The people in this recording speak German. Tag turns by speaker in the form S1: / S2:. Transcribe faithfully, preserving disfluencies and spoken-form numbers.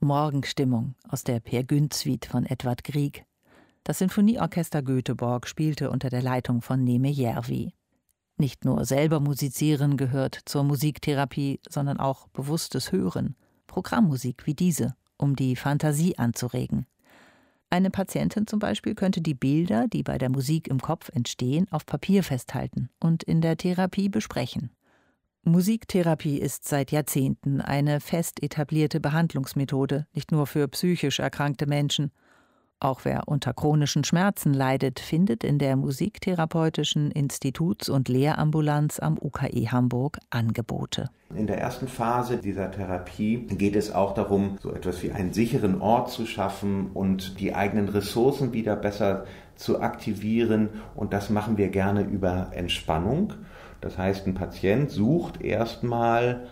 S1: Morgenstimmung aus der Peer Gynt-Suite von Edvard Grieg. Das Sinfonieorchester Göteborg spielte unter der Leitung von Neeme Järvi. Nicht nur selber musizieren gehört zur Musiktherapie, sondern auch bewusstes Hören. Programmmusik wie diese, um die Fantasie anzuregen. Eine Patientin zum Beispiel könnte die Bilder, die bei der Musik im Kopf entstehen, auf Papier festhalten und in der Therapie besprechen. Musiktherapie ist seit Jahrzehnten eine fest etablierte Behandlungsmethode, nicht nur für psychisch erkrankte Menschen. Auch wer unter chronischen Schmerzen leidet, findet in der Musiktherapeutischen Instituts- und Lehrambulanz am U K E Hamburg Angebote.
S2: In der ersten Phase dieser Therapie geht es auch darum, so etwas wie einen sicheren Ort zu schaffen und die eigenen Ressourcen wieder besser zu aktivieren. Und das machen wir gerne über Entspannung. Das heißt, ein Patient sucht erstmal